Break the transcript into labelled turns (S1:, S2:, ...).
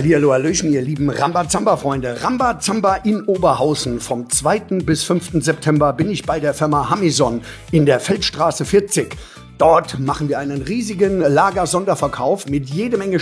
S1: Hallihallo, hallöchen, ihr lieben Rambazamba-Freunde. Rambazamba in Oberhausen. Vom 2. bis 5. September bin ich bei der Firma Hamison in der Feldstraße 40. Dort machen wir einen riesigen Lager-Sonderverkauf mit jede Menge